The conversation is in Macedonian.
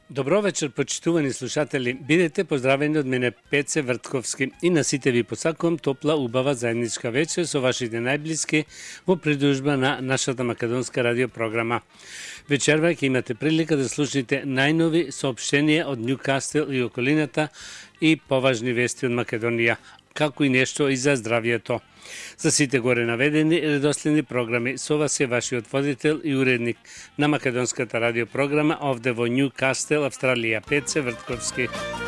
Добро вечер, почитувани слушатели. Бидете поздравени од мене Пеце Вртковски и на сите ви посакувам топла, убава заедничка вечер со вашите најблиски во придружба на нашата македонска радиопрограма. Вечерва ќе имате прилика да слушнете најнови соопштенија од Нјукастел и околината и поважни вести од Македонија, како и нешто и за здравието. За сите горе наведени редоследни програми со вас е вашиот водител и уредник на македонската радиопрограма овде во Нјукастел, Австралија, Пеце Вртковски.